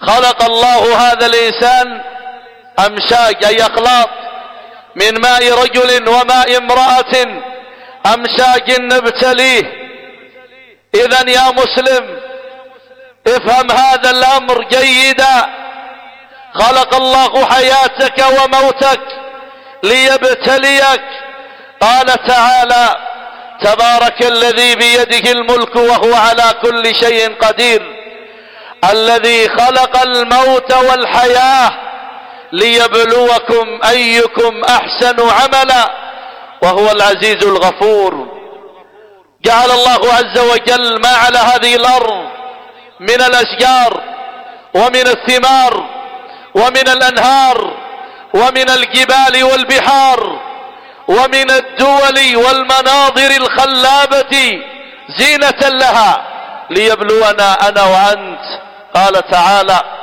خلق الله هذا الإنسان أمشاج أي أخلاط من ماء رجل وماء امرأة، أمشاج نبتليه. إذن يا مسلم افهم هذا الأمر جيدا. خلق الله حياتك وموتك ليبتليك. قال تعالى: تبارك الذي بيده الملك وهو على كل شيء قدير، الذي خلق الموت والحياة ليبلوكم أيكم أحسن عملا وهو العزيز الغفور. جعل الله عز وجل ما على هذه الأرض من الأشجار ومن الثمار ومن الأنهار ومن الجبال والبحار ومن الدول والمناظر الخلابة زينة لها ليبلونا أنا وأنت. قال تعالى: